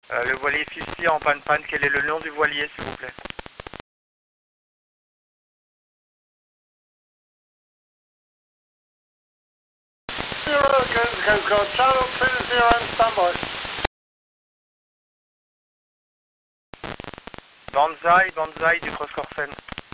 Le voilier 50 en panne, quel est le nom du voilier s'il vous plaît? Go, channel 20 on standby. Banzai du Cross Corsen.